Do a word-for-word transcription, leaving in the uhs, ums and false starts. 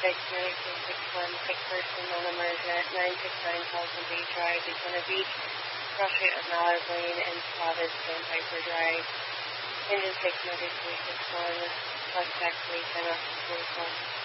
six nine two six one, sick person on Emergent at nine six nine Thousand Bay Drive, Daytona Beach, cross rate of Mallard Lane and Travis Sandpiper Drive. Engine six nine three six one, plus taxi, ten off forty-four.